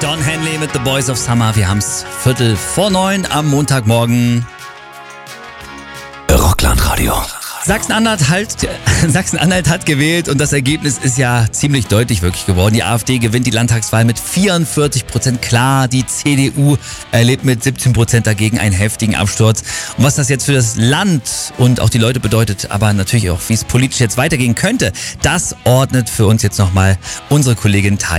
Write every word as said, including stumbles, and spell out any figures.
Don Henley mit The Boys of Summer. Wir haben's Viertel vor neun am Montagmorgen. Rockland-Radio. Sachsen-Anhalt halt, Sachsen-Anhalt hat gewählt und das Ergebnis ist ja ziemlich deutlich wirklich geworden. Die AfD gewinnt die Landtagswahl mit vierundvierzig Prozent klar. Die C D U erlebt mit siebzehn Prozent dagegen einen heftigen Absturz. Und was das jetzt für das Land und auch die Leute bedeutet, aber natürlich auch, wie es politisch jetzt weitergehen könnte, das ordnet für uns jetzt nochmal unsere Kollegin Talia